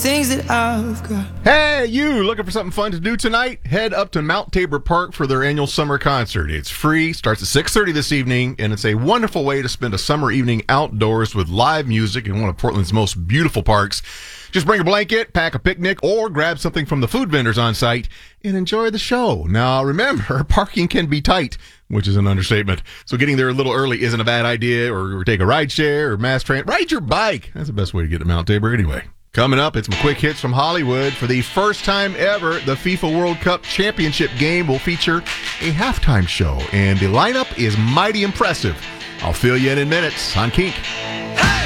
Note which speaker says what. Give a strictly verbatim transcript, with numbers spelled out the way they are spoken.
Speaker 1: things that I've got.
Speaker 2: Hey, you looking for something fun to do tonight? Head up to Mount Tabor Park for their annual summer concert. It's free, starts at six thirty this evening, and it's a wonderful way to spend a summer evening outdoors with live music in one of Portland's most beautiful parks. Just bring a blanket, pack a picnic, or grab something from the food vendors on site and enjoy the show. Now, remember, parking can be tight, which is an understatement. So getting there a little early isn't a bad idea, or, or take a ride share or mass transit. Ride your bike. That's the best way to get to Mount Tabor anyway. Coming up, it's my quick hits from Hollywood. For the first time ever, the FIFA World Cup Championship game will feature a halftime show, and the lineup is mighty impressive. I'll fill you in in minutes on Kink.